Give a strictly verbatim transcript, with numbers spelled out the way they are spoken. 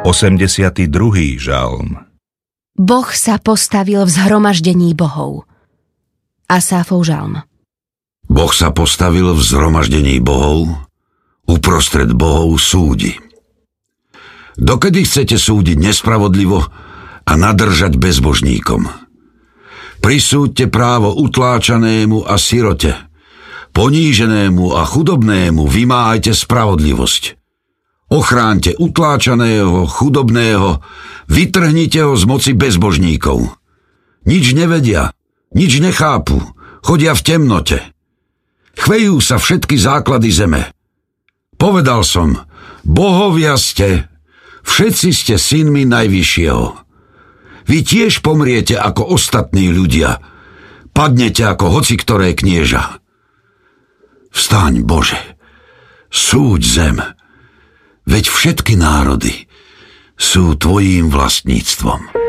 osemdesiaty druhý žalm. Boh sa postavil v zhromaždení bohov. Asáfov žalm. Boh sa postavil v zhromaždení bohov, uprostred bohov súdi. Dokedy chcete súdiť nespravodlivo a nadržať bezbožníkom? Prisúďte právo utláčanému a sirote, poníženému a chudobnému vymáhajte spravodlivosť. Ochráňte utláčaného, chudobného, vytrhnite ho z moci bezbožníkov. Nič nevedia, nič nechápu, chodia v temnote. Chvejú sa všetky základy zeme. Povedal som, bohovia ste, všetci ste synmi Najvyššieho. Vy tiež pomriete ako ostatní ľudia, padnete ako hociktoré knieža. Vstaň, Bože, súď zem, veď všetky národy sú tvojím vlastníctvom.